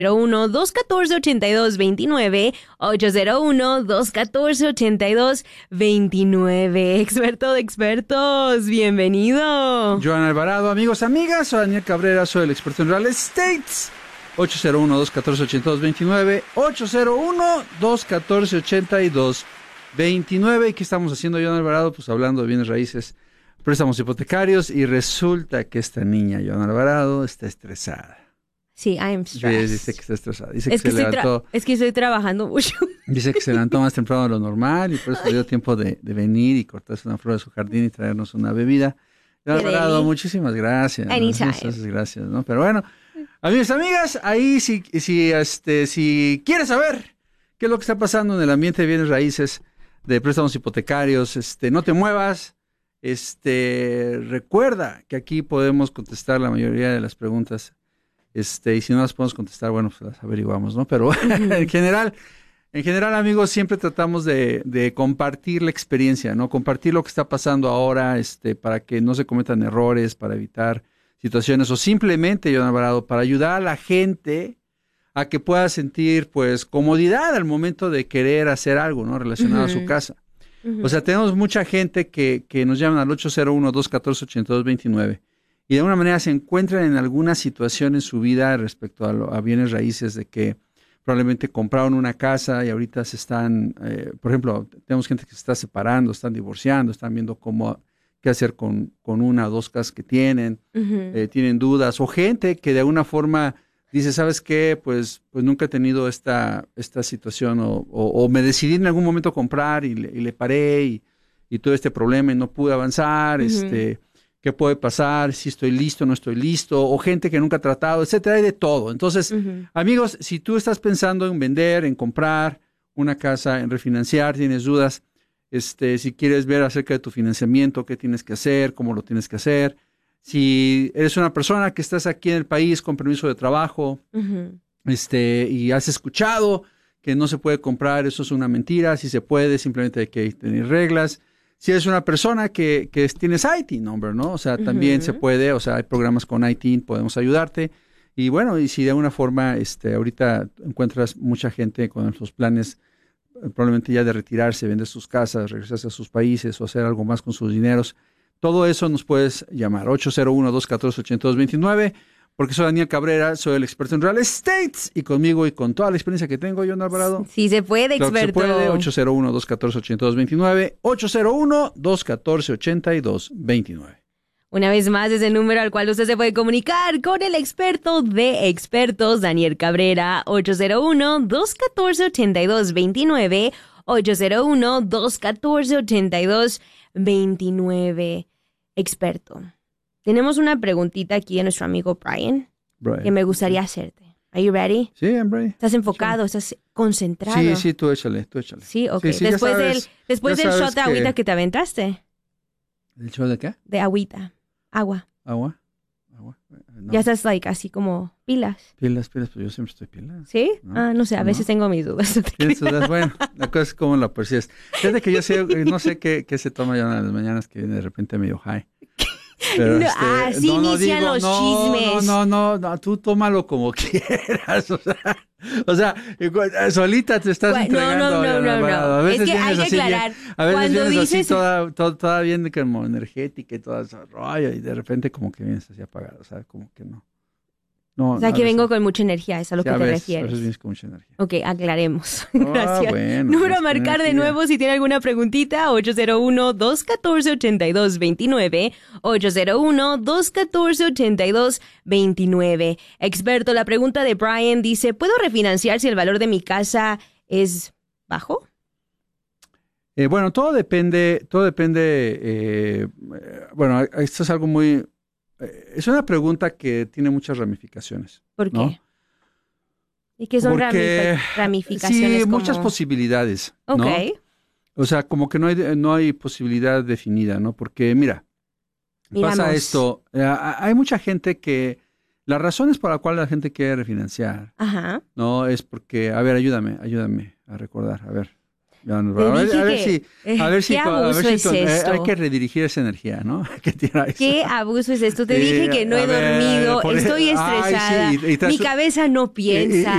801-214-8229, 801-214-8229. Experto de expertos, bienvenido. Joan Alvarado, amigos, amigas, soy Daniel Cabrera, soy el experto en real estate. 801-214-8229, 801-214-8229. ¿Y qué estamos haciendo, Joan Alvarado? Pues hablando de bienes raíces, préstamos hipotecarios, y resulta que esta niña, Joan Alvarado, está estresada. Sí, I am stressed. Dice que está estresada. Dice que se levantó. Es que estoy trabajando mucho. Dice que se levantó más temprano de lo normal y por eso le dio tiempo de venir y cortarse una flor de su jardín y traernos una bebida. Joan Alvarado, muchísimas gracias. Anytime. Muchas gracias, ¿no? Pero bueno, amigos, amigas, ahí si quieres saber qué es lo que está pasando en el ambiente de bienes raíces, de préstamos hipotecarios, no te muevas. Recuerda que aquí podemos contestar la mayoría de las preguntas. Y si no las podemos contestar, bueno, pues las averiguamos, ¿no? Pero en general, amigos, siempre tratamos de compartir la experiencia, ¿no? Compartir lo que está pasando ahora, para que no se cometan errores, para evitar situaciones, o simplemente, Joan Alvarado, para ayudar a la gente a que pueda sentir, pues, comodidad al momento de querer hacer algo, ¿no? Relacionado a su casa. O sea, tenemos mucha gente que nos llaman al 801-214-8229 y de alguna manera se encuentran en alguna situación en su vida respecto a bienes raíces, de que probablemente compraron una casa y ahorita se están, por ejemplo, tenemos gente que se está separando, están divorciando, están viendo qué hacer con una o dos casas que tienen, tienen dudas, o gente que de alguna forma dice, ¿sabes qué? Pues nunca he tenido esta situación, o me decidí en algún momento a comprar y le paré y todo este problema y no pude avanzar, ¿qué puede pasar? Si estoy listo, no estoy listo, o gente que nunca ha tratado, etcétera, hay de todo. Entonces, amigos, si tú estás pensando en vender, en comprar una casa, en refinanciar, tienes dudas, si quieres ver acerca de tu financiamiento, qué tienes que hacer, cómo lo tienes que hacer, si eres una persona que estás aquí en el país con permiso de trabajo, y has escuchado que no se puede comprar, eso es una mentira. Si se puede, simplemente hay que tener reglas. Si eres una persona que tienes ITIN number, ¿no? O sea, también se puede, o sea, hay programas con ITIN, podemos ayudarte. Y bueno, y si de alguna forma, ahorita encuentras mucha gente con sus planes, probablemente ya de retirarse, vender sus casas, regresarse a sus países o hacer algo más con sus dineros, todo eso nos puedes llamar, 801-214-8229, porque soy Daniel Cabrera, soy el experto en real estate, y conmigo y con toda la experiencia que tengo, Joan Alvarado. Sí se puede, claro experto. Se puede, 801-214-8229, 801-214-8229. Una vez más, es el número al cual usted se puede comunicar con el experto de expertos, Daniel Cabrera, 801-214-8229, 801-214-8229. Experto, tenemos una preguntita aquí de nuestro amigo Brian que me gustaría hacerte. Are you ready? Sí, I'm ready. ¿Estás enfocado? ¿Estás concentrado? Sí, tú échale. Sí, ok. Sí, después del shot de agüita que te aventaste. ¿El shot de qué? De agüita. Agua. ¿Agua? No. Ya estás así como pilas. Pilas, pues yo siempre estoy pilas. ¿Sí? No sé, a veces tengo mis dudas. ¿Tienes dudas? Bueno, la cosa es cómo la percibes. Fíjate que yo no sé qué se toma ya en las mañanas, que viene de repente medio high. Pero así inician los chismes. No, tú tómalo como quieras, o sea, solita te estás entregando. No. A veces es que hay que aclarar. A veces cuando vienes dices así toda bien como energética y todo ese rollo, y de repente como que vienes así apagado, o sea, como que no. O sea, que vengo con mucha energía, es a lo que te refieres. A veces vienes con mucha energía. Ok, aclaremos. Gracias. Bueno, número a marcar energía. De nuevo si tiene alguna preguntita, 801-214-8229, 801-214-8229. Experto, la pregunta de Brian dice, ¿puedo refinanciar si el valor de mi casa es bajo? Bueno, todo depende, bueno, esto es algo muy... Es una pregunta que tiene muchas ramificaciones. ¿Por qué? ¿No? ¿Y qué son ramificaciones? Sí, muchas posibilidades. Ok. ¿No? O sea, como que no hay posibilidad definida, ¿no? Porque, mira, pasa esto. Hay mucha gente que... Las razones por las cuales la gente quiere refinanciar, ¿no? Es porque, a ver, ayúdame a recordar, a ver. A ver si ¿qué abuso es esto? hay que redirigir esa energía, ¿no? ¿Qué abuso es esto? Te dije que no he dormido, estoy estresada, mi cabeza no piensa.